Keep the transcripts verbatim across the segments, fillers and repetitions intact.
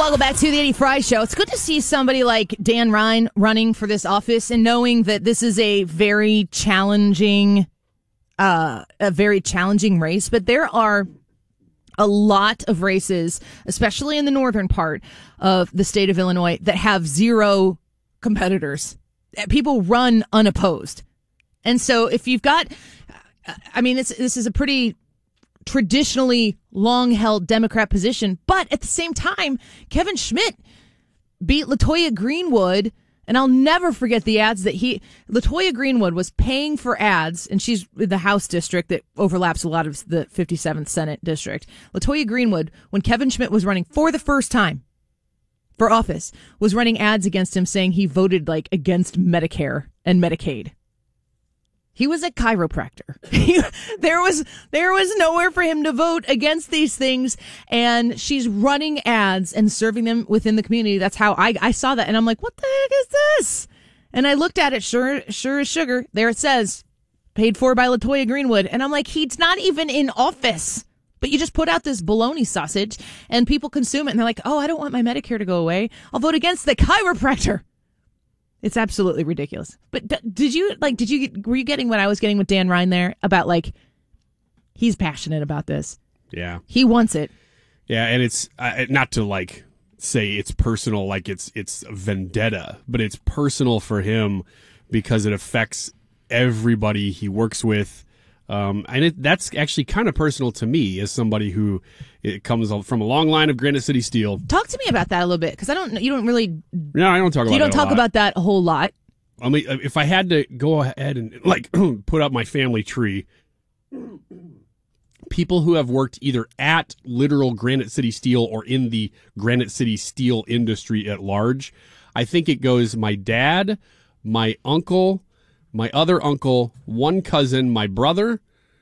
welcome back to the Eddie Fry Show. It's good to see somebody like Dan Ryan running for this office and knowing that this is a very challenging, uh, a very challenging race. But there are a lot of races, especially in the northern part of the state of Illinois, that have zero competitors. People run unopposed. And so if you've got, I mean, it's, this is a pretty traditionally long-held Democrat position, but at the same time, Kevin Schmidt beat LaToya Greenwood, and I'll never forget the ads that he, LaToya Greenwood was paying for ads, and she's in the House district that overlaps a lot of the fifty-seventh Senate district. LaToya Greenwood, when Kevin Schmidt was running for the first time for office, was running ads against him saying he voted like against Medicare and Medicaid. He was a chiropractor. He, there was there was nowhere for him to vote against these things, and she's running ads and serving them within the community. That's how I, I saw that, and I'm like, what the heck is this? And I looked at it, sure sure as sugar. There it says, paid for by LaToya Greenwood, and I'm like, he's not even in office. But you just put out this bologna sausage, and people consume it, and they're like, oh, I don't want my Medicare to go away. I'll vote against the chiropractor. It's absolutely ridiculous. But d- did you, like, did you, were you getting what I was getting with Dan Ryan there about, like, he's passionate about this. Yeah. He wants it. Yeah, and it's, uh, not to, like, say it's personal, like it's, it's vendetta, but it's personal for him because it affects everybody he works with. Um, and it, that's actually kind of personal to me as somebody who it comes from a long line of Granite City Steel. Talk to me about that a little bit, because I don't. You don't really. No, I don't talk about. You don't that talk about that a whole lot. I mean, if I had to go ahead and like put up my family tree, people who have worked either at literal Granite City Steel or in the Granite City Steel industry at large, I think it goes my dad, my uncle, my other uncle, one cousin, my brother,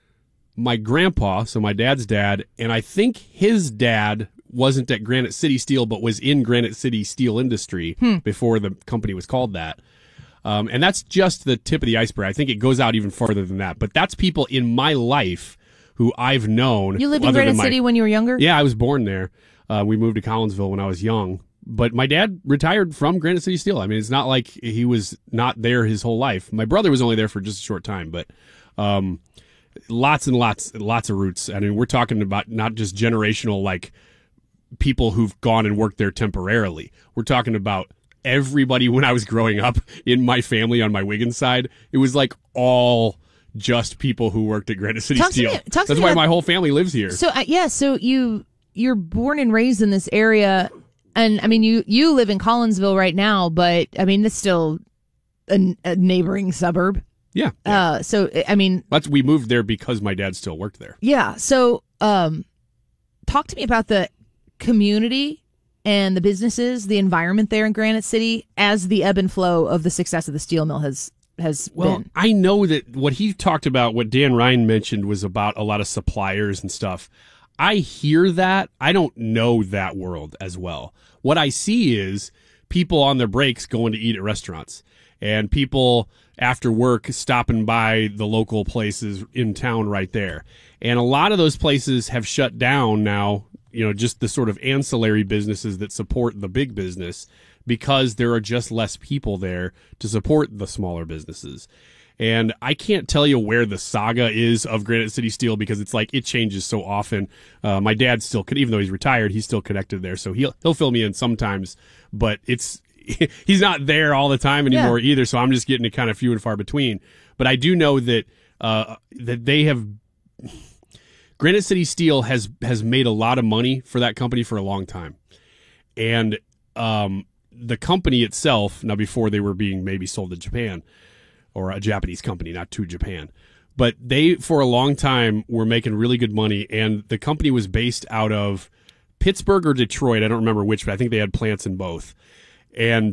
my grandpa, so my dad's dad, and I think his dad wasn't at Granite City Steel, but was in Granite City Steel Industry hmm. before the company was called that. Um, and that's just the tip of the iceberg. I think it goes out even farther than that. But that's people in my life who I've known. You lived in Granite my, City when you were younger? Yeah, I was born there. Uh, we moved to Collinsville when I was young. But my dad retired from Granite City Steel. I mean, it's not like he was not there his whole life. My brother was only there for just a short time, but um, lots and lots, lots of roots. I mean, we're talking about not just generational, like people who've gone and worked there temporarily. We're talking about everybody when I was growing up in my family on my Wiggins side. It was like all just people who worked at Granite City talk Steel. To me, talk That's to why me my whole family lives here. So, uh, yeah, so you, you're born and raised in this area. And I mean, you, you live in Collinsville right now, but I mean, it's still a, a neighboring suburb. Yeah. yeah. Uh, so, I mean, that's, we moved there because my dad still worked there. Yeah. So, um, talk to me about the community and the businesses, the environment there in Granite City as the ebb and flow of the success of the steel mill has, has well, been. I know that what he talked about, what Dan Ryan mentioned was about a lot of suppliers and stuff. I hear that. I don't know that world as well. What I see is people on their breaks going to eat at restaurants and people after work stopping by the local places in town right there. And a lot of those places have shut down now, you know, just the sort of ancillary businesses that support the big business because there are just less people there to support the smaller businesses. And I can't tell you where the saga is of Granite City Steel because it's like it changes so often. Uh, my dad still, even though he's retired, he's still connected there, so he'll he'll fill me in sometimes. But it's he's not there all the time anymore yeah. either. So I'm just getting it kind of few and far between. But I do know that uh, that they have Granite City Steel has has made a lot of money for that company for a long time, and um, the company itself now before they were being maybe sold to Japan. Or a Japanese company, not to Japan. But they, for a long time, were making really good money, and the company was based out of Pittsburgh or Detroit. I don't remember which, but I think they had plants in both. And